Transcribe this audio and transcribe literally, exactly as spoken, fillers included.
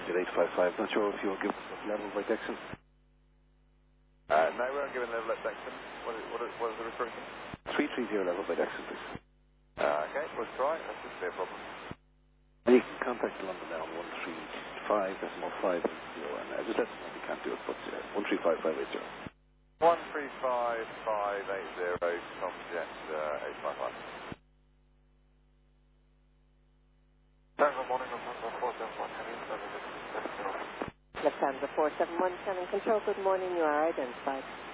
eight five five. Not sure if you'll give us a level by Dixon. Uh, no, we aren't giving level at Dixon. What is, what is, what is the recruitment? three three zero level by Dixon, please. Uh, okay, we'll try. That shouldn't be a problem. And you can contact London now on one three five decimal five eight zero. And uh, just let us know if you can't do it, but uh, one three five five eight zero. one three five five eight zero, Tomjet uh, eight five five. Tango morning, Lufthansa four seven one seven, Lufthansa four seven one seven, control, good morning, you are identified.